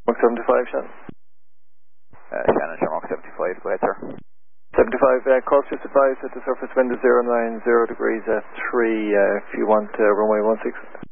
75, Shannon. Shannon, Shamrock 75, go ahead, sir. 75, course just advised that the surface wind is 090 degrees at 3, if you want runway 16.